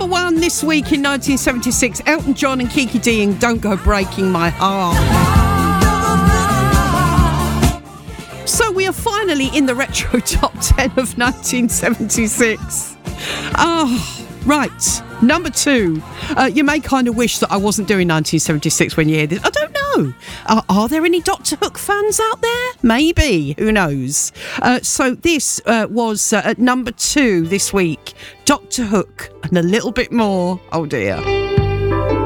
Number 1 this week in 1976, Elton John and Kiki Dee and Don't Go Breaking My Heart. So we are finally in the retro top 10 of 1976. Right. Number 2. You may kind of wish that I wasn't doing 1976 when you hear this. I don't know. Are there any Doctor Hook fans out there? Maybe. Who knows? So this was at number 2 this week. Doctor Hook and a little bit more. Oh dear.